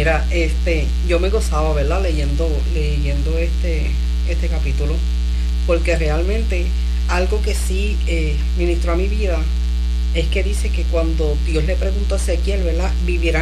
Mira, yo me gozaba, ¿verdad? Leyendo este capítulo, porque realmente algo que sí ministró a mi vida es que dice que cuando Dios le preguntó a Ezequiel, ¿verdad? Vivirán